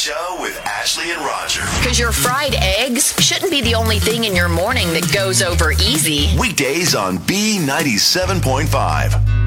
Show with Ashley and Roger. Because your fried eggs shouldn't be the only thing in your morning that goes over easy. Weekdays on B97.5.